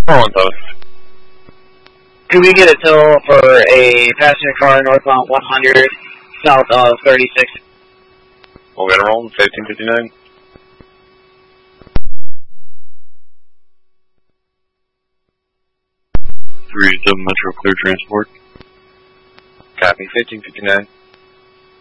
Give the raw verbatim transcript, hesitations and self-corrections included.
Rolling post. Could we get a tow for a passenger car northbound one hundred, south of thirty-six? We'll get a roll, fifteen fifty-nine. three seven Metro Clear Transport. Copy, fifteen fifty-nine.